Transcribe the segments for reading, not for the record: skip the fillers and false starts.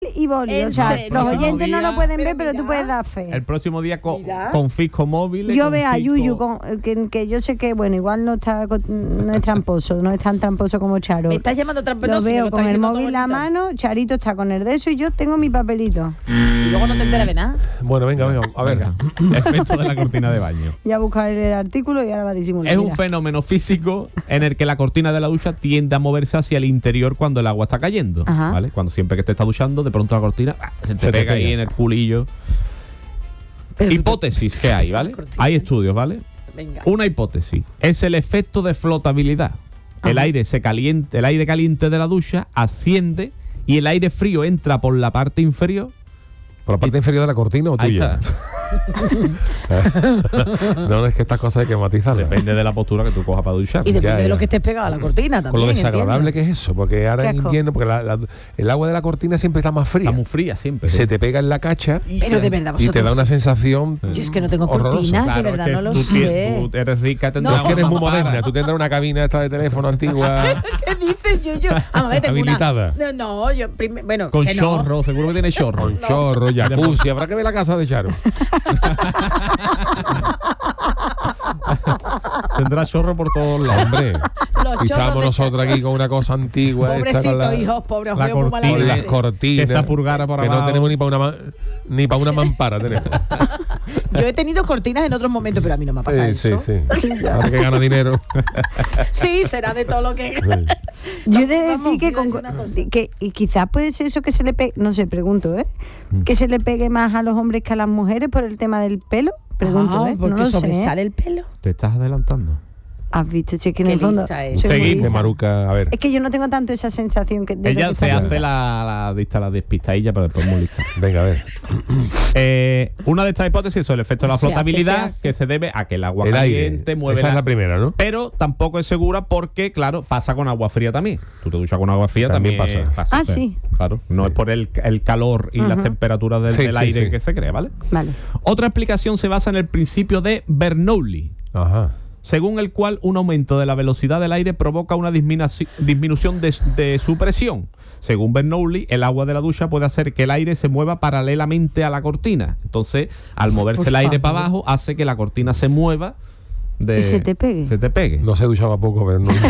y boli. O sea, los oyentes no lo pueden ver, pero tú puedes dar fe. El próximo día confisco móviles. Yo veo a Yuyu, que yo sé que, bueno, igual no es tramposo, no es tan tramposo como Charo. Me estás llamando tramposo. Lo veo con el móvil en la mano, Charito está con el de eso y yo tengo mi papelito. Y luego no te enteras de nada. Bueno, venga, a ver. Efecto de la cortina de baño. Ya buscar el artículo y ahora va a disimular. Es un fenómeno físico en el que la cortina de la ducha tiende a moverse hacia el interior cuando el agua está cayendo, ¿vale? Cuando siempre que te estás duchando, de pronto la cortina se te pega ahí en el culillo. Hipótesis que hay, ¿vale? Hay estudios, ¿vale? Venga. Una hipótesis es el efecto de flotabilidad. El aire caliente de la ducha asciende y el aire frío entra por la parte inferior. ¿Por la parte inferior de la cortina o tuya? No, es que estas cosas hay que matizarlas. Depende de la postura que tú cojas para duchar. Y depende de lo que estés pegado a la cortina también. Por lo desagradable que es eso, porque ahora en asco. invierno, porque el agua de la cortina siempre está más fría. Está muy fría siempre. Se te pega en la cacha Pero de verdad, y te da vosotros- una sensación Yo es que no tengo horrorosa. cortinas, Claro, de verdad, es que no lo tú sé. tú eres rica, tendrás Es que eres muy una mampara. moderna, tú tendrás una cabina esta de teléfono antigua. ¿Qué dices, Yuyu? Vamos a ver, tengo Habilitada. No, yo bueno, Con que no. chorro, seguro que tiene chorro. Con chorro, jacuzzi. Habrá que ver la casa de Charo. Tendrá chorro por todos lados. Hombre. Los Y chorros estamos de nosotros aquí con una cosa antigua. esta con Pobrecito, la- hijos, pobre, os la veo muy cortina. Y las malamente. cortinas. Esa purgara por que abajo. no tenemos ni para una mampara. Tenemos. Yo he tenido cortinas en otros momentos, pero a mí no me ha pasado Sí, eso. sí. Ahora que gana dinero. Sí, será de todo lo que... Yo he de Vamos, decir que, iba a decir una cosa. y quizás puede ser eso que se le pegue, no sé, pregunto, que se le pegue más a los hombres que a las mujeres por el tema del pelo. Pregunto, porque no lo sé. sobresale el pelo. Te estás adelantando. Has visto, che, que en Qué el fondo lista es. soy muy Seguid, lista. Que Maruca, a ver. Es que yo no tengo tanto esa sensación que de lo Ella que se está hace la despistadilla, pero después muy lista. Venga, a ver. Una de estas hipótesis es el efecto de la Se hace, flotabilidad, se hace. que se debe a que el agua El caliente aire. mueve Esa es la primera, ¿no? Pero tampoco es segura porque, claro, pasa con agua fría también. Tú te duchas con agua fría, También también pasa. Ah, sí. Claro, no es por el calor y las temperaturas del, Sí, del sí, aire sí. que se crea, ¿vale? Vale. Otra explicación se basa en el principio de Bernoulli, Ajá. según el cual un aumento de la velocidad del aire provoca una disminución de su presión. Según Bernoulli, el agua de la ducha puede hacer que el aire se mueva paralelamente a la cortina. Entonces, al moverse el aire para abajo, hace que la cortina se mueva Y se te pegue. Se te pegue. No se duchaba poco, pero no.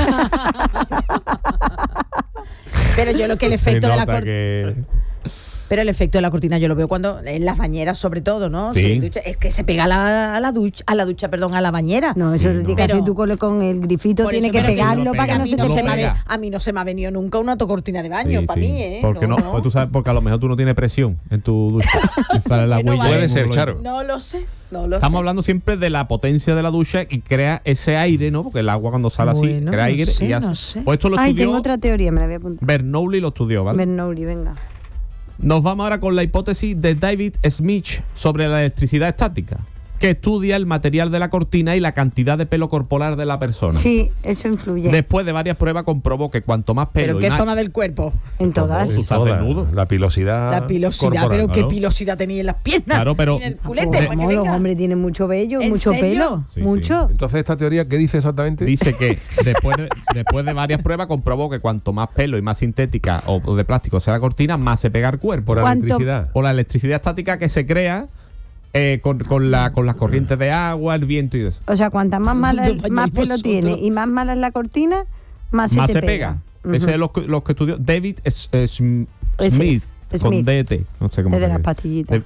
Pero yo lo que el efecto Se de la nota cortina... que... Pero el efecto de la cortina yo lo veo cuando en las bañeras, sobre todo, ¿no? Sí. Si ducha- es que se pega a la bañera. No, eso lo tienes que Pero- hacer tú con el grifito, Por tiene eso, que pero pegarlo no para que pega, no a se mí te no se pegue. me pega. a mí no se me ha venido nunca una autocortina de baño, Sí, para sí. mí, ¿eh? Porque no, pues tú sabes, porque a lo mejor tú no tienes presión en tu ducha. Y sale la bueno, huella vale. Puede ser, como lo- Charo. No lo sé, no lo Estamos sé. hablando siempre de la potencia de la ducha y crea ese aire, ¿no? Porque el agua cuando sale así, Bueno, crea no aire sé, y hace. no sé. Pues esto lo Ay, estudió tengo otra teoría, me la voy a apuntar. Bernoulli, lo estudió, ¿vale? Bernoulli, venga. Nos vamos ahora con la hipótesis de David Smith sobre la electricidad estática, que estudia el material de la cortina y la cantidad de pelo corporal de la persona. Sí, eso influye. Después de varias pruebas comprobó que cuanto más ¿Pero pelo en y qué más- zona del cuerpo? En todas. Tú estás Toda, desnudo. La pilosidad. La pilosidad, corporal, pero ¿qué ¿no? pilosidad tenía en las piernas? Claro, pero- Y en el culete, Pues, para que como los venga. hombres tienen mucho vello, ¿En mucho serio? pelo, Sí, mucho. Entonces, ¿esta teoría qué dice exactamente? Dice que después de varias pruebas comprobó que cuanto más pelo y más sintética o de plástico sea la cortina, más se pega al cuerpo. Por la ¿Cuánto? electricidad. O la electricidad estática que se crea con las corrientes de agua, el viento y eso. O sea, cuantas más ¿Dónde más vayáis pelo vosotros? tiene y más mala es la cortina, más Más se se te pega. Ujú. Ese es lo que estudió David Smith, Smith. con DT. No sé cómo Es de se las dice. pastillitas.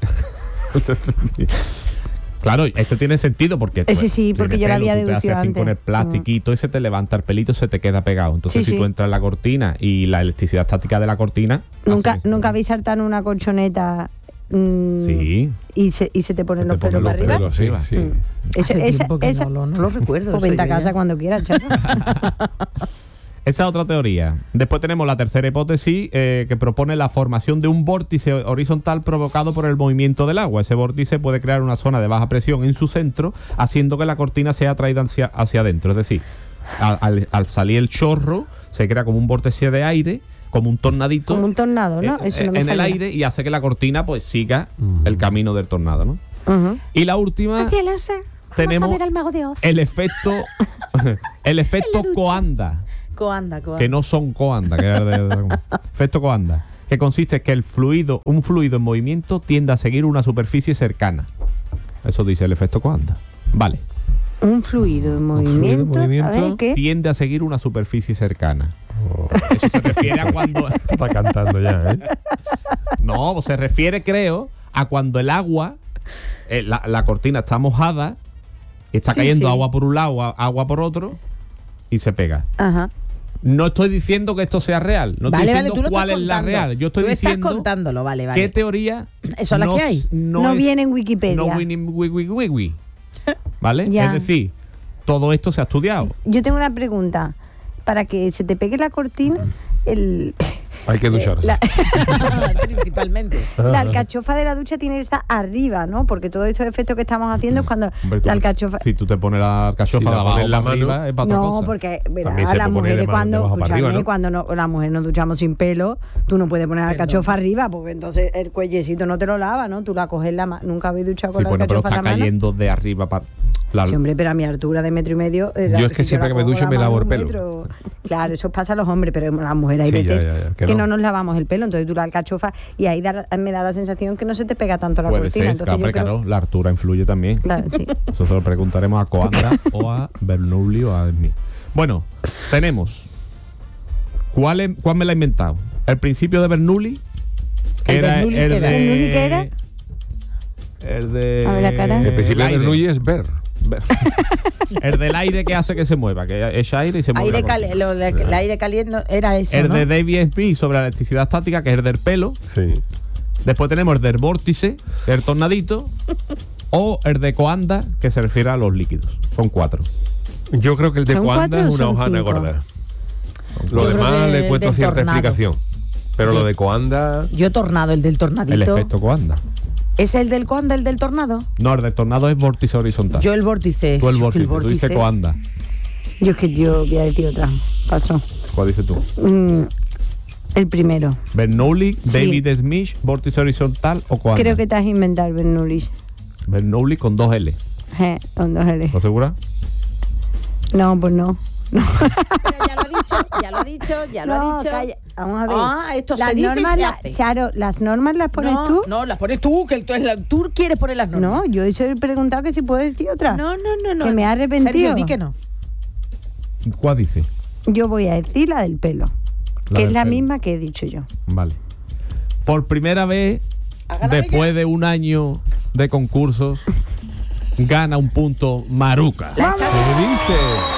Claro, esto tiene sentido porque Ese sí, tiene porque yo lo pelo, había tú te haces deducido así antes. con el plastiquito y se te levanta el pelito, se te queda pegado. Entonces, Sí, si sí. tú entras en la cortina y la electricidad estática de la cortina, Nunca hace que se nunca pegue. habéis saltado en una colchoneta Sí. y se te ponen Se los te pelos ponen para los arriba. pelos, sí, arriba. sí. Esa, Hace esa, tiempo que esa, no lo recuerdo. pues vente a soy yo casa ya. cuando quieras, chaval. Esa es otra teoría. Después tenemos la tercera hipótesis que propone la formación de un vórtice horizontal provocado por el movimiento del agua. Ese vórtice puede crear una zona de baja presión en su centro, haciendo que la cortina sea atraída hacia adentro. Es decir, al salir el chorro, se crea como un vórtice de aire, como un tornadito. Como un tornado, ¿no? Eso no me en el salía. aire y hace que la cortina pues siga el camino del tornado, ¿no? Ujú. Y la última tenemos al mago de Oz. el efecto ducha. coanda. Coanda. Que no son coanda, que era efecto coanda, que consiste en que un fluido en movimiento tiende a seguir una superficie cercana. Eso dice el efecto Coanda. Vale. Un fluido en movimiento. A ver, ¿qué? Tiende a seguir una superficie cercana. Eso se refiere a cuando... Está cantando ya, ¿eh? No, se refiere, creo, a cuando el agua, la cortina está mojada, está Sí, cayendo sí. agua por un lado, agua por otro, y se pega. Ajá. No estoy diciendo que esto sea real. No Vale, estoy vale, diciendo tú lo cuál estás es la contando. real. Yo estoy Tú estás diciendo contándolo, vale, vale. qué teoría... Eso es la que hay. No es- viene en Wikipedia. No viene en Wiki. ¿Vale? Ya. Es decir, todo esto se ha estudiado. Yo tengo una pregunta. Para que se te pegue la cortina, Hay que ducharse. Principalmente. la alcachofa de la ducha tiene que estar arriba, ¿no? Porque todos estos efectos que estamos haciendo es cuando Hombre, la alcachofa... Si tú te pones la alcachofa Si la de abajo pones en la para mano, arriba, es para otra No, cosa. porque También verá, se las puede poner mujeres de cuando, abajo para escúchame, arriba, ¿no? cuando las mujeres nos duchamos sin pelo, tú no puedes poner la alcachofa arriba, porque entonces el cuellecito no te lo lava, ¿no? Tú la coges en la mano. Nunca habéis duchado con Sí, la bueno, pero alcachofa está en la mano. cayendo de arriba para... Sí, hombre, pero a mi altura de 1,5 metros... Yo es que siempre que me ducho me lavo el pelo. Claro, eso pasa a los hombres, pero las mujeres hay Sí, ya, veces ya, ya, que que no no. nos lavamos el pelo, entonces tú la alcachofa y ahí me da la sensación que no se te pega tanto la Puede cortina. ser, Entonces yo creo... claro, la altura influye también. Claro, sí. Eso se lo preguntaremos a Coanda o a Bernoulli o a mí. Bueno, tenemos... ¿Cuál me la he inventado? El principio de Bernoulli. ¿El Bernoulli qué era? ¿Bernoulli qué era? El de... A ver la cara. El principio de aire. Bernoulli es ver. El del aire que hace que se mueva, que echa aire y se mueve. El aire caliente era eso, El ¿no? de David Smith sobre la electricidad estática, que es el del pelo. Sí. Después tenemos el del vórtice, el tornadito. O el de Coanda, que se refiere a los líquidos. Son 4. Yo creo que el de ¿Son Coanda 4 es o una son hojana 5? gorda. Yo Lo creo demás que le he puesto del cierta tornado. explicación. Pero lo de Coanda... Yo tornado, el del tornadito. El efecto Coanda. ¿Es el del Coanda, el del tornado? No, el del tornado es vórtice horizontal. Yo el vórtice. Tú el vórtice, El tú dices Coanda. Yo es que yo voy a decir otra. Paso. ¿Cuál dices tú? El primero. Bernoulli, Sí. David Smith, vórtice horizontal o Coanda. Creo que te has inventado el Bernoulli. Bernoulli con 2 L. Con 2 L. ¿Lo segura? No, pues no. Pero ya lo ha dicho, ya lo ha dicho, ya lo ha No, dicho. calla. Vamos a ver. Ah, esto las se dice y normas se hace. Charo, ¿las normas las pones no, tú? No, las pones tú, que tú quieres poner las normas. No, yo he preguntado que si puedo decir otra. No. Que me ha arrepentido. Sergio, di que no. ¿Cuál dice? Yo voy a decir la del pelo. La que es del la pelo. misma que he dicho yo. Vale. Por primera vez, ¿Ha ganado después de un año de concursos, gana un punto Maruca. ¿Qué dice?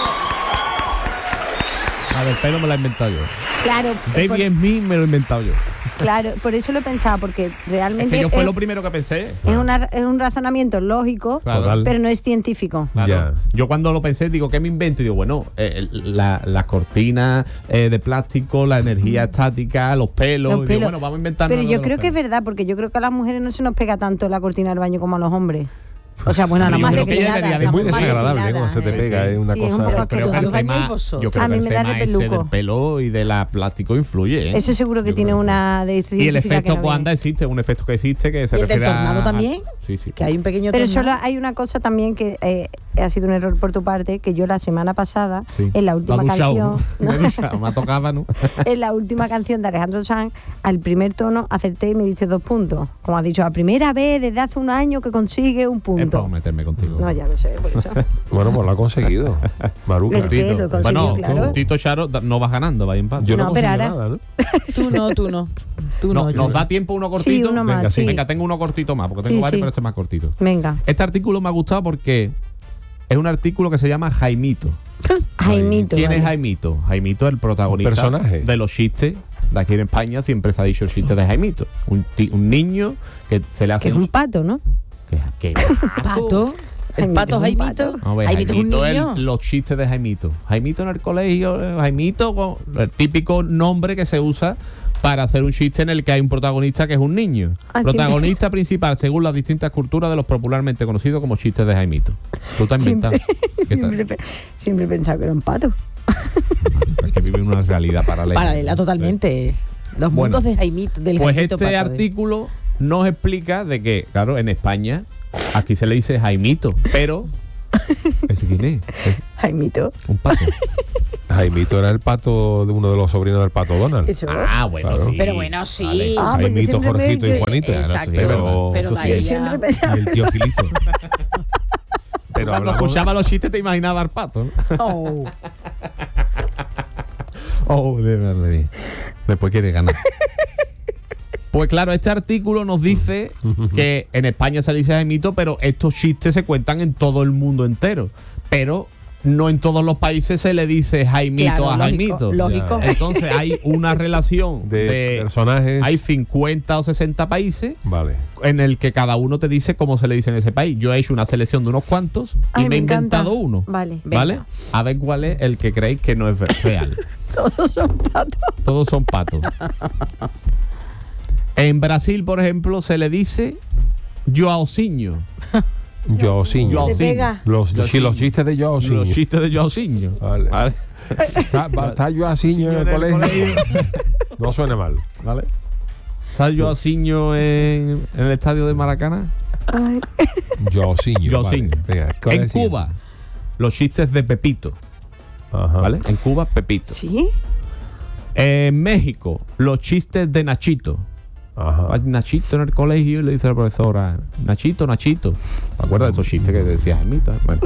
La del pelo me la he inventado yo. Claro, David Smith me lo he inventado yo. claro, por eso lo he pensado, porque Es realmente que yo fue es, lo primero que pensé. es un razonamiento lógico, Claro. Total. pero no es científico. Claro. Ya. Yo cuando lo pensé, digo, ¿qué me invento? Y digo, bueno, las cortinas de plástico, la energía estática, los pelos. Los Y digo, pelos. bueno, vamos a inventar. Pero yo creo que es verdad, porque yo creo que a las mujeres no se nos pega tanto la cortina del baño como a los hombres. O sea, bueno, a la Yo más creo que ya depilada, debería de Es muy Más desagradable depilada, cuando se te ¿eh? pega, es una Sí, es un cosa... poco Creo que Os el bañáis tema, vosotros. yo creo A que mí el me da tema ese repeluco. del pelo y de la plástico influye. ¿eh? Eso seguro que Yo tiene creo una de Y el científica que efecto no Coanda viene. existe, un efecto que existe que se ¿Y el del refiere tornado a... también? Sí, sí. Que hay un pequeño Pero tornado. solo hay una cosa también que ha sido un error por tu parte, que yo la semana pasada, Sí. en la última Me ha duchado, canción, ¿no? Me he duchado, me ha tocado, ¿no? en la última canción de Alejandro Sanz, al primer tono acerté y me diste 2 puntos. Como has dicho, la primera vez desde hace un año que consigue un Es para punto. meterme contigo. No, ya lo sé, por eso. Bueno, pues lo ha conseguido. Maruca. El que lo he conseguido, Bueno, claro. Tito Charo, no vas ganando, va a empate. Yo no, No, pero consigo ahora- nada, ¿no? Tú no. ¿Nos da tiempo uno cortito? Sí, uno más, Venga, sí. sí. Venga, tengo uno cortito más, porque tengo Sí, varios, sí. pero este es más cortito. Venga. Este artículo me ha gustado porque es un artículo que se llama Jaimito. Jaimito. ¿Quién es vale. Jaimito? Jaimito es el protagonista Un personaje. de los chistes. De aquí en España siempre se ha dicho el chiste de Jaimito. Un niño que se le hace... Que es un pato, ¿no? ¿Qué Pato. El pato Jaimito Jaimito. es un A ver, Jaimito es un niño. los chistes de Jaimito. Jaimito en el colegio, Jaimito, el típico nombre que se usa para hacer un chiste en el que hay un protagonista que es un niño. Ah, sí. Protagonista principal según las distintas culturas de los popularmente conocidos como chistes de Jaimito. ¿Tú te has inventado? ¿Qué tal? Siempre he pensado que era un pato. Es que vive en una realidad paralela. Paralela totalmente. Los Bueno, mundos de Jaimito, del Pues Jaimito este pato, artículo nos explica de que, claro, en España aquí se le dice Jaimito, pero ¿Ese quién es? Es Jaimito. un pato. Jaimito era el pato de uno de los sobrinos del pato Donald. Eso. Ah, bueno, Claro. sí. Pero bueno, sí. Vale. Ah, pues yo Jaimito, siempre me- Jorgito y yo- Juanita. Exacto, pero pero eso de sí, ahí Siempre ya... pensaba. y el tío Gilito. Pero Cuando hablamos, escuchaba los chistes te imaginaba al pato, ¿no? Oh. Oh, de verdad. Después quiere ganar. Pues claro, este artículo nos dice que en España se le dice Jaimito, pero estos chistes se cuentan en todo el mundo entero. Pero no en todos los países se le dice Jaimito Claro, a lógico, Jaimito. lógico. Entonces hay una relación de personajes. Hay 50 o 60 países Vale. en el que cada uno te dice cómo se le dice en ese país. Yo he hecho una selección de unos cuantos y Ay, me he encanta. inventado uno. Vale. ¿Vale? Venga. A ver cuál es el que creéis que no es real. Todos son patos. Todos son patos. En Brasil, por ejemplo, se le dice Joaozinho. Joaozinho. Le pega. Los chistes de Joaozinho. Los chistes de Joaozinho. Vale. ¿Vale? Está Joaozinho en el colegio. No suena mal. ¿Vale? ¿Está Joaozinho en el estadio de Maracana? Ay. Joaozinho. Joaozinho. Vale. Venga, ¿cuál En es el siguiente? Cuba, los chistes de Pepito. Ajá. ¿Vale? En Cuba, Pepito. ¿Sí? En México, los chistes de Nachito. Ajá. Va Nachito en el colegio y le dice a la profesora, Nachito, Nachito. ¿Te acuerdas de esos chistes que decía Jaimito? Bueno.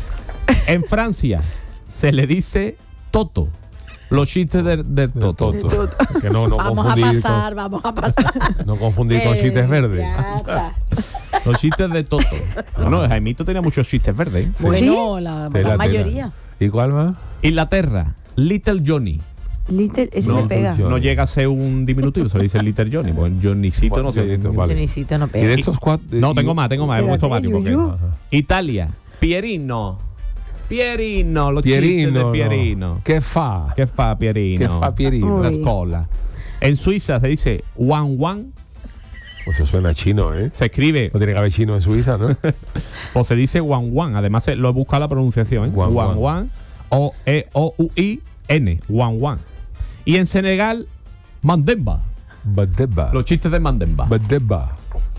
En Francia se le dice Toto. Los chistes del Toto. De Toto. Que no Vamos a confundir pasar, vamos a pasar. con, no confundir con chistes verdes. Ya está. Los chistes de Toto. Bueno, Jaimito tenía muchos chistes verdes. ¿eh? Bueno, la Tela, mayoría. ¿Y cuál va? Inglaterra, Little Johnny. Little, ese No, me pega. funciona. No llega a ser un diminutivo, se le dice Little Johnny. Bueno, Johnnycito no sé. Johnnycito, vale. Johnnycito no Y de pega. estos cuatro. No, tengo más, he puesto varios. Porque... Yuyu. Ajá. Italia, Pierino. Pierino, los chistes Pierino. de Pierino. No. ¿Qué fa? ¿Qué fa Pierino? ¿Qué fa Pierino? La Uy. escuela. En Suiza se dice Wan Wan. Pues eso suena chino, ¿eh? Se escribe, No tiene que haber chino en Suiza, ¿no? o se dice Wan Wan. Además, lo he buscado la pronunciación. ¿eh? Wan Wan Wan. Wan. O-E-O-U-I-N. Wan Wan. Y en Senegal, Mandemba. Badeba. Los chistes de Mandemba. Badeba.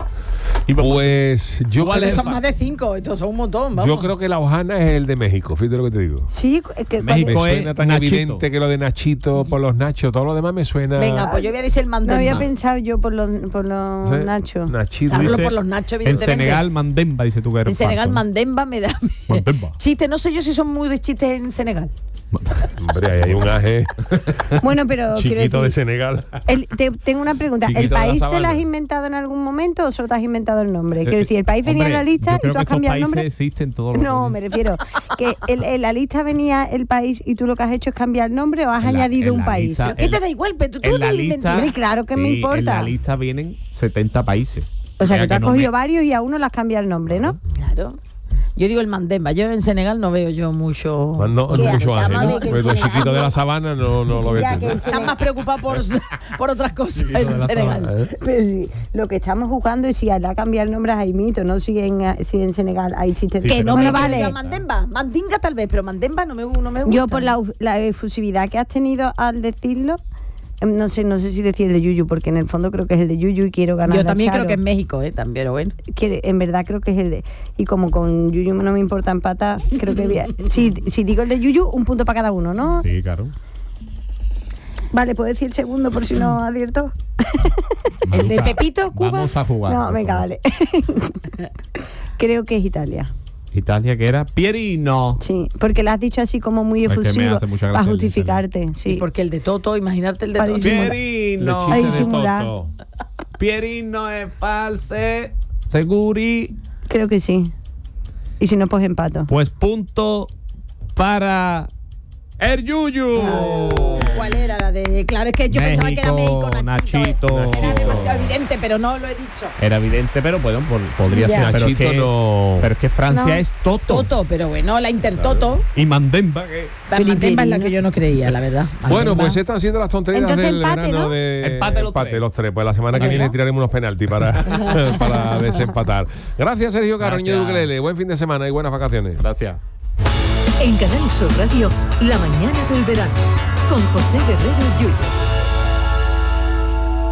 Y vamos- Pues yo ¿Cuál creo, es? Son más de 5, estos son un montón, vamos. yo creo que la hojana es el de México, fíjate lo que te digo. Sí, que México Me cuando- es suena tan Nachito. evidente que lo de Nachito por los Nachos, todo lo demás me suena. Venga, pues yo voy a decir el no mandemba. había pensado yo por los ¿Sí? nachos. Nachito. Hablo Dice- por los nachos, En evidentemente. Senegal, Mandemba, dice tú que eres En Senegal, falso, ¿no? mandemba me da. Mandemba. Chistes, no sé yo si son muy de chistes en Senegal. Hombre, ahí hay un aje Bueno, pero quiero chiquito de decir, Senegal. tengo una pregunta. ¿El Chiquito de la país te sabana. lo has inventado en algún momento o solo te has inventado el nombre? Quiero decir, ¿el país venía Hombre, en la lista yo y creo tú has que estos cambiado el países nombre? existen todos los No, me refiero que en la lista venía el país y tú lo que has hecho es cambiar el nombre o has En la- añadido en un la país. lista- ¿Qué te da igual? Pero tú en te la lo lista, inventas. Hombre, claro que me sí, importa. En la lista vienen 70 países. O sea, que tú has no cogido me- varios y a uno le has cambiado el nombre, ¿no? Claro. Yo digo el mandemba. Yo en Senegal no veo yo mucho. No, Que mucho ángel, llámame ¿no? que Pues los Senegal. chiquitos de la sabana no lo ves. Ya tú, que ¿no? en Están más preocupados por otras cosas Chiquito de en la Senegal. sabana, ¿Eh? Pero sí, lo que estamos jugando es si le ha cambiado el nombre a Jaimito, no si en Senegal hay chistes. Sí, Que pero no me no vale. vale. Mandemba. Mandinga tal vez, pero mandemba no me gusta. Yo por la efusividad que has tenido al decirlo, no sé si decir el de Yuyu, porque en el fondo creo que es el de Yuyu y quiero ganar. Yo también creo que es México, también, pero bueno. En verdad creo que es el de. Y como con Yuyu no me importa empatar, creo que si digo el de Yuyu, un punto para cada uno, ¿no? Sí, claro. Vale, ¿puedo decir el segundo por si no advierto? El de Maruca, Pepito, Cuba. Vamos a jugar. No, por venga, favor. vale. Creo que es Italia. Italia, que era Pierino. Sí, porque lo has dicho así como muy Es que me efusivo hace mucha gracia para el de justificarte. Y Sí. porque el de Toto, imaginarte el de Para Toto. disimular. Pierino. Ay, Chiste de disimular. Toto. Pierino es false. Seguri. Creo que sí. Y si no, pues empato. Pues punto para el Yuyu. ¿Cuál era la de.? Claro, es que yo pensaba que era México, Nachito. Nachito. Era demasiado evidente, pero no lo he dicho. Era evidente, pero bueno, podría Ya. ser. Pero es, Nachito que, no. pero es que Francia No. es Toto. Toto, pero bueno, la Intertoto. Y Mandemba, que La mandemba es la que yo no creía, la verdad. Bueno, Mandemba. pues estas han sido las tonterías Entonces del empate, verano ¿no? de Empate los tres. Pues la semana que Venga. viene tiraremos unos penaltis para desempatar. Gracias, Sergio Caro, Gracias. Niño Ukelele. Buen fin de semana y buenas vacaciones. Gracias. En Canal Sur Radio, La mañana del verano, con José Guerrero Yuyu.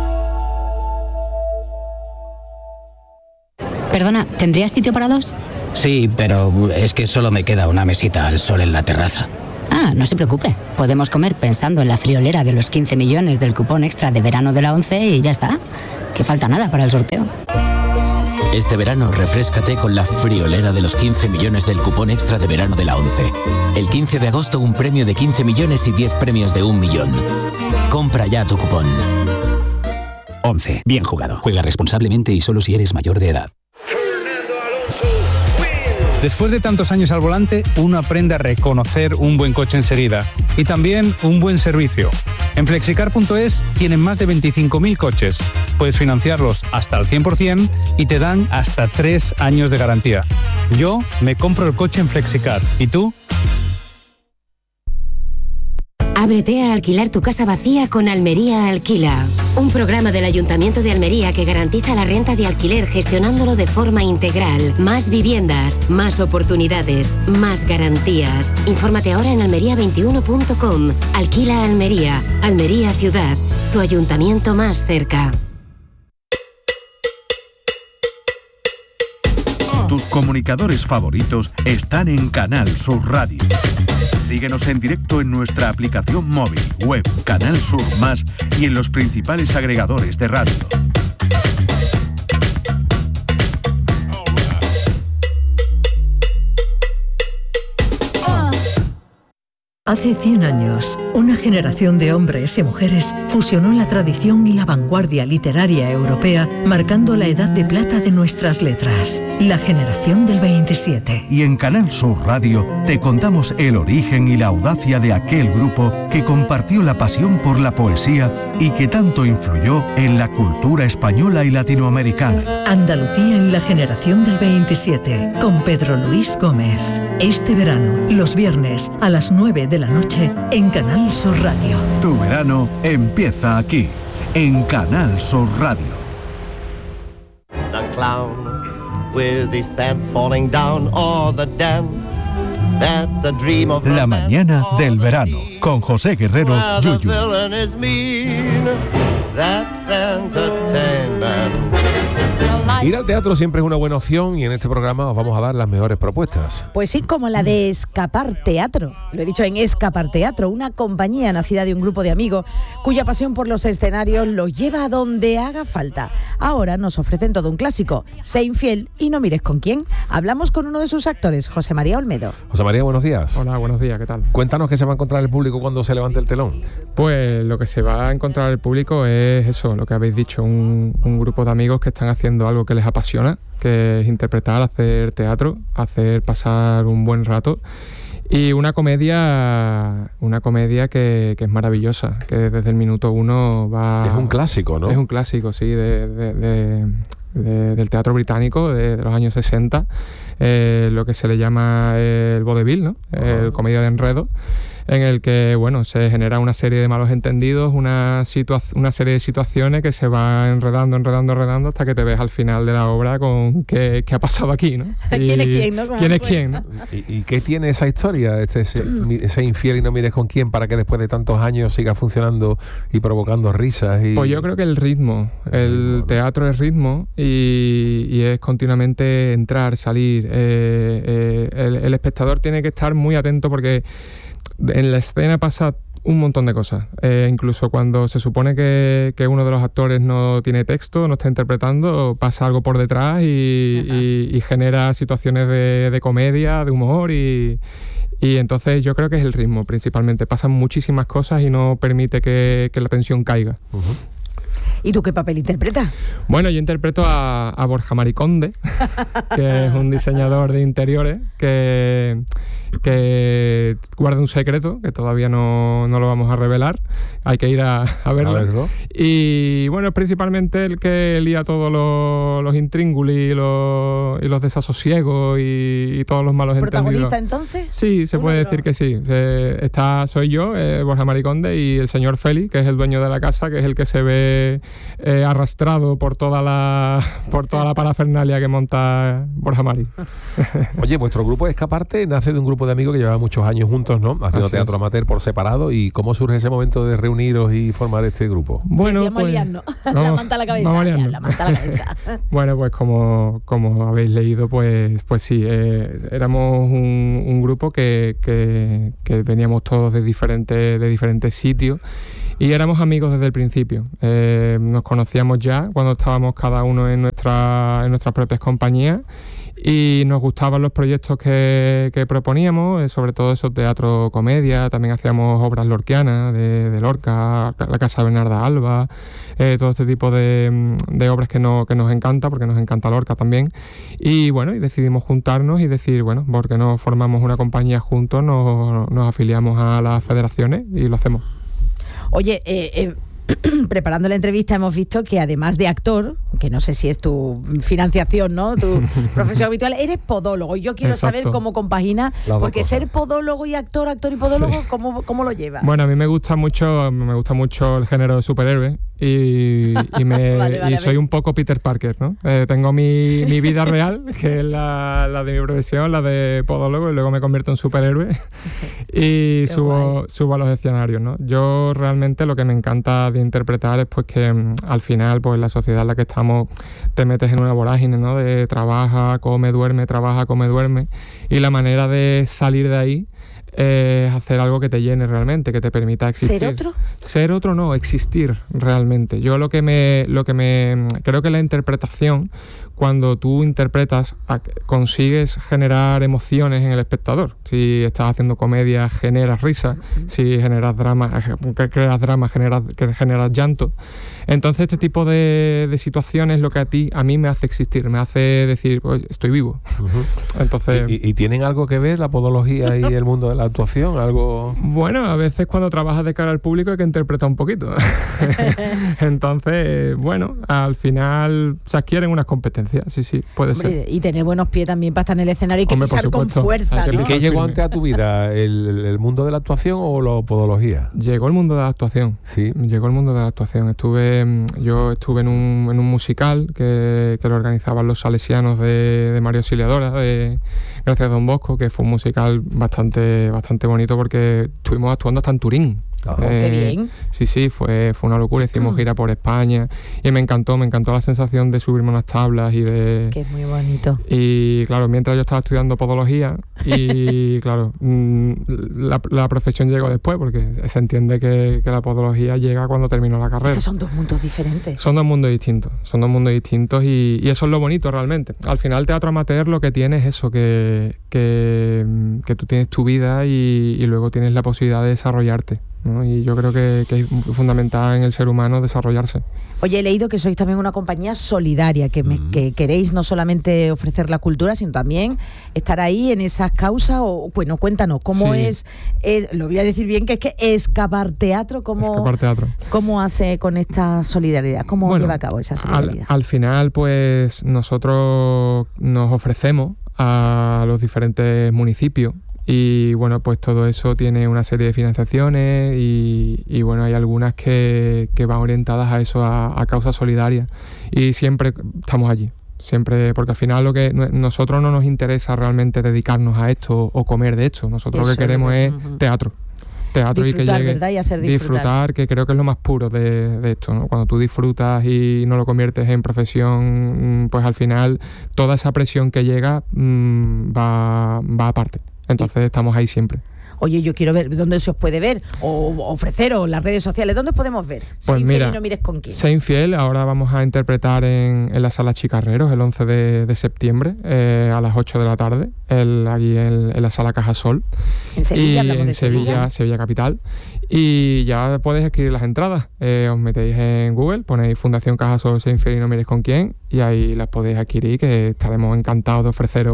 Perdona, ¿tendrías sitio para dos? Sí, pero es que solo me queda una mesita al sol en la terraza. Ah, no se preocupe. Podemos comer pensando en la friolera de los 15 millones del cupón extra de verano de la ONCE y ya está. Que falta nada para el sorteo. Este verano refréscate con la friolera de los 15 millones del cupón extra de verano de la ONCE. El 15 de agosto un premio de 15 millones y 10 premios de 1 millón. Compra ya tu cupón. ONCE. Bien jugado. Juega responsablemente y solo si eres mayor de edad. Después de tantos años al volante, uno aprende a reconocer un buen coche enseguida y también un buen servicio. En Flexicar.es tienen más de 25.000 coches. Puedes financiarlos hasta el 100% y te dan hasta 3 años de garantía. Yo me compro el coche en Flexicar. ¿Y tú? Ábrete a alquilar tu casa vacía con Almería Alquila. Un programa del Ayuntamiento de Almería que garantiza la renta de alquiler gestionándolo de forma integral. Más viviendas, más oportunidades, más garantías. Infórmate ahora en almería21.com. Alquila Almería. Almería Ciudad. Tu ayuntamiento más cerca. Tus comunicadores favoritos están en Canal Sur Radio. Síguenos en directo en nuestra aplicación móvil, web, Canal Sur Más y en los principales agregadores de radio. Hace 100 años, una generación de hombres y mujeres fusionó la tradición y la vanguardia literaria europea, marcando la edad de plata de nuestras letras, la generación del 27. Y en Canal Sur Radio te contamos el origen y la audacia de aquel grupo que compartió la pasión por la poesía y que tanto influyó en la cultura española y latinoamericana. Andalucía en la generación del 27, con Pedro Luis Gómez. Este verano, los viernes a las 9 de la noche en Canal Sur Radio. Tu verano empieza aquí, en Canal Sur Radio. The clown with his pants falling down or the dance. That's a dream of La mañana del verano con José Guerrero Yuyu. That's entertainment. Ir al teatro siempre es una buena opción y en este programa os vamos a dar las mejores propuestas. Pues sí, como la de Escapar Teatro. Lo he dicho, en Escapar Teatro, una compañía nacida de un grupo de amigos cuya pasión por los escenarios los lleva a donde haga falta. Ahora nos ofrecen todo un clásico, Sé infiel y no mires con quién. Hablamos con uno de sus actores, José María Olmedo. José María, buenos días. Hola, buenos días, ¿qué tal? Cuéntanos qué se va a encontrar el público cuando se levante el telón. Pues lo que se va a encontrar el público es eso, lo que habéis dicho, un grupo de amigos que están haciendo algo que les apasiona, que es interpretar, hacer teatro, hacer pasar un buen rato, y una comedia que es maravillosa, que desde el minuto 1 va... Es un clásico, ¿no? Es un clásico, sí, del teatro británico de los años 60, lo que se le llama el vaudeville, ¿no? El comedia de enredo, en el que, bueno, se genera una serie de malos entendidos, una serie de situaciones que se va enredando hasta que te ves al final de la obra con qué ha pasado aquí, ¿no? ¿Quién es quién, no? ¿Quién es quién, no? ¿Y qué tiene esa historia, ese infiel y no mires con quién, para que después de tantos años siga funcionando y provocando risas? Pues yo creo que el ritmo, el teatro es ritmo y es continuamente entrar, salir. El espectador tiene que estar muy atento porque en la escena pasa un montón de cosas, incluso cuando se supone que uno de los actores no tiene texto, no está interpretando, pasa algo por detrás y genera situaciones de comedia, de humor y entonces yo creo que es el ritmo principalmente, pasan muchísimas cosas y no permite que la tensión caiga. Uh-huh. ¿Y tú qué papel interpretas? Bueno, yo interpreto a Borja Mariconde, que es un diseñador de interiores que guarda un secreto que todavía no lo vamos a revelar. Hay que ir a verlo. Y bueno, es principalmente el que lía todos los intríngulis y los desasosiegos y todos los malos entendidos. ¿Protagonista entonces? Sí, se puede decir que sí. Soy yo, Borja Mariconde, y el señor Félix, que es el dueño de la casa, que es el que se ve arrastrado por toda la parafernalia que monta Borja Mari. Oye, vuestro grupo Escaparte nace de un grupo de amigos que llevaba muchos años juntos, ¿no? Haciendo Así teatro es. amateur por separado. ¿Y cómo surge ese momento de reuniros y formar este grupo? Bueno, pues la manta a la cabeza. La manta a la cabeza. Bueno, pues como habéis leído, pues sí, éramos un grupo que veníamos todos de diferentes sitios y éramos amigos desde el principio. Nos conocíamos ya cuando estábamos cada uno en nuestras propias compañías y nos gustaban los proyectos que proponíamos, sobre todo eso, teatro, comedia. También hacíamos obras lorquianas de Lorca, la Casa Bernarda Alba, todo este tipo de obras que nos encanta, porque nos encanta Lorca también. Y bueno, y decidimos juntarnos y decir, bueno, porque no formamos una compañía juntos, nos afiliamos a las federaciones y lo hacemos. Oye, preparando la entrevista hemos visto que además de actor, que no sé si es tu financiación, ¿no? Tu profesión habitual, eres podólogo. Y yo quiero saber cómo compagina, porque ser podólogo y actor y podólogo, sí. ¿Cómo lo lleva? Bueno, a mí me gusta mucho el género de superhéroe y soy un poco Peter Parker, ¿no? Tengo mi vida real, que es la de mi profesión, la de podólogo, y luego me convierto en superhéroe y subo a los escenarios, ¿no? Yo realmente lo que me encanta de interpretar es pues que al final, pues la sociedad en la que estamos, te metes en una vorágine, ¿no? De trabaja, come, duerme, y la manera de salir de ahí es hacer algo que te llene realmente, que te permita existir. ¿Ser otro? Ser otro no, existir realmente. Yo lo que me creo que la interpretación, cuando tú interpretas, consigues generar emociones en el espectador. Si estás haciendo comedia, generas risa. Si generas drama, creas drama, generas llanto. Entonces este tipo de situaciones es lo que a mí me hace existir, me hace decir, pues, estoy vivo. Entonces, ¿Y tienen algo que ver la podología y el mundo de la actuación? ¿Algo? Bueno, a veces cuando trabajas de cara al público hay que interpretar un poquito. Entonces, bueno, al final se adquieren unas competencias, sí, puede ser. Y tener buenos pies también para estar en el escenario y que pisar con fuerza, ¿no? ¿Y qué llegó antes a tu vida? ¿El mundo de la actuación o la podología? Llegó el mundo de la actuación. Sí. Llegó el mundo de la actuación. Yo estuve en un musical que lo organizaban los salesianos de María Auxiliadora, gracias a Don Bosco, que fue un musical bastante bonito porque estuvimos actuando hasta en Turín. ¡Qué bien! Sí, fue una locura. Hicimos gira por España y me encantó la sensación de subirme a unas tablas y de... Que es muy bonito. Y claro, mientras yo estaba estudiando podología y claro, la profesión llegó después, porque se entiende que la podología llega cuando terminó la carrera. Es que son dos mundos diferentes. Son dos mundos distintos y eso es lo bonito realmente. Al final el teatro amateur lo que tiene es eso, que tú tienes tu vida y luego tienes la posibilidad de desarrollarte, ¿no? Y yo creo que es fundamental en el ser humano desarrollarse. Oye, he leído que sois también una compañía solidaria, que queréis no solamente ofrecer la cultura, sino también estar ahí en esas causas. Bueno, cuéntanos, ¿cómo es, lo voy a decir bien, que es que Escapar Teatro, ¿cómo hace con esta solidaridad? ¿Cómo lleva a cabo esa solidaridad? Al final, pues nosotros nos ofrecemos a los diferentes municipios. Y bueno, pues todo eso tiene una serie de financiaciones y bueno, hay algunas que van orientadas a eso, a causas solidarias, y siempre estamos allí, siempre, porque al final lo que nosotros no nos interesa realmente dedicarnos a esto o comer de esto. Nosotros lo que queremos es teatro disfrutar, y que llegue, ¿verdad? Y hacer disfrutar, que creo que es lo más puro de esto, ¿no? Cuando tú disfrutas y no lo conviertes en profesión, pues al final toda esa presión que llega va aparte. Entonces estamos ahí siempre. Oye, yo quiero ver dónde se os puede ver o ofrecer, o las redes sociales, ¿dónde os podemos ver? Pues Sé mira, infiel y no mires con quién. Sé infiel, ahora vamos a interpretar en la Sala Chicarreros el 11 de septiembre a las 8 de la tarde, allí en la Sala Cajasol. En Sevilla, hablamos de Sevilla capital. Y ya podéis escribir las entradas. Os metéis en Google, ponéis Fundación Cajasol Sé infiel y no mires con quién, y ahí las podéis adquirir, que estaremos encantados de ofreceros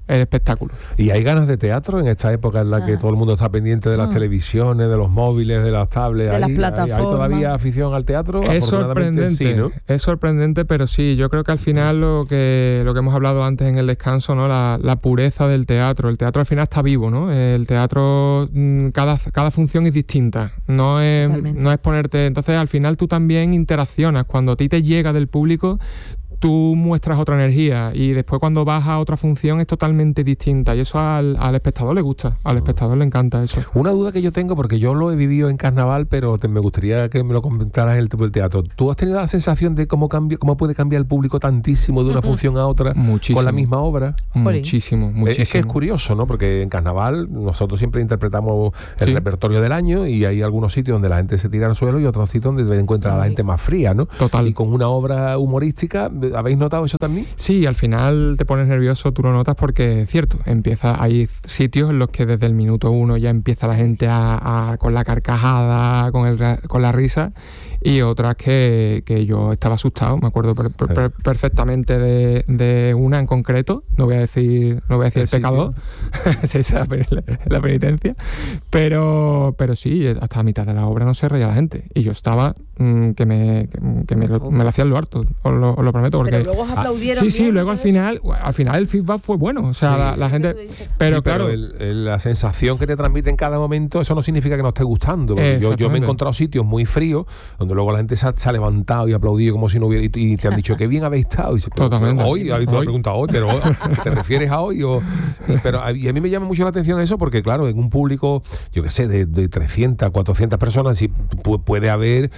el espectáculo. ¿Y hay ganas de teatro en esta época en la que todo el mundo está pendiente de las televisiones, de los móviles, de las tablets? De las plataformas. ¿Hay todavía afición al teatro? Es sorprendente, sí, ¿no? es sorprendente, pero sí, yo creo que al final lo que hemos hablado antes en el descanso, ¿no? La pureza del teatro. El teatro al final está vivo, ¿no? El teatro, cada función es distinta. No es ponerte... Entonces al final tú también interaccionas. Cuando a ti te llega del público, tú muestras otra energía, y después cuando vas a otra función es totalmente distinta, y eso al espectador le gusta, al espectador le encanta eso. Una duda que yo tengo, porque yo lo he vivido en carnaval, pero me gustaría que me lo comentaras en el tipo del teatro. ¿Tú has tenido la sensación de cómo puede cambiar el público tantísimo de una función a otra con la misma obra? Muchísimo. Es que es curioso, ¿no? Porque en carnaval nosotros siempre interpretamos el repertorio del año, y hay algunos sitios donde la gente se tira al suelo y otros sitios donde encuentra a la gente más fría, ¿no? Total. Y con una obra humorística, ¿habéis notado eso también? Sí, al final te pones nervioso, tú lo notas, porque es cierto, hay sitios en los que desde el minuto 1 ya empieza la gente con la carcajada, con la risa, y otras que yo estaba asustado. Me acuerdo perfectamente de una en concreto, no voy a decir el pecado, esa es la penitencia, pero sí, hasta la mitad de la obra no se reía la gente, y yo estaba que me lo hacía en lo harto, os lo prometo, porque... Pero luego os aplaudieron. Sí, luego al final el feedback fue bueno, o sea, la gente... Pero claro... la sensación que te transmite en cada momento, eso no significa que no esté gustando. Yo me he encontrado sitios muy fríos, donde luego la gente se ha levantado y aplaudido como si no hubiera... Y te han dicho, qué bien habéis estado. Y totalmente. Hoy, habéis preguntado hoy, pero ¿te refieres a hoy? Y a mí me llama mucho la atención eso, porque claro, en un público, yo qué sé, de 300, 400 personas, sí, puede haber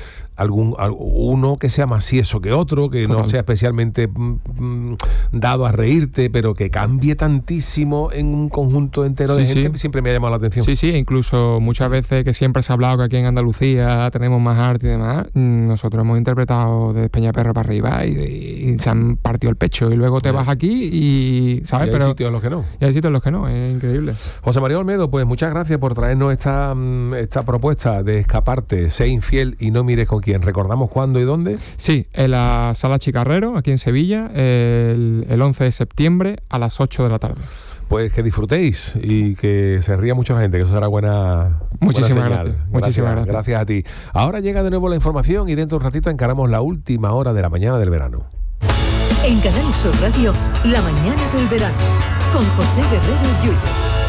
uno que sea más sieso que otro, que no sea especialmente dado a reírte, pero que cambie tantísimo en un conjunto entero de gente, siempre me ha llamado la atención. Sí, incluso muchas veces, que siempre se ha hablado que aquí en Andalucía tenemos más arte y demás, nosotros hemos interpretado de Peñaperro para arriba y se han partido el pecho, y luego te vas aquí y, ¿sabes? Y hay sitios en los que no. Y hay sitios en los que no, es increíble. José María Olmedo, pues muchas gracias por traernos esta propuesta de Escaparte, sé infiel y no mires con quién. ¿Recordamos cuándo y dónde? Sí, en la Sala Chicarrero, aquí en Sevilla, el 11 de septiembre a las 8 de la tarde. Pues que disfrutéis y que se ría mucho la gente, que eso será buena Muchísimas señal. Gracias. Gracias a ti. Ahora llega de nuevo la información, y dentro de un ratito encaramos la última hora de la mañana del verano. En Canal Sur Radio, la mañana del verano, con José Guerrero Yuyo.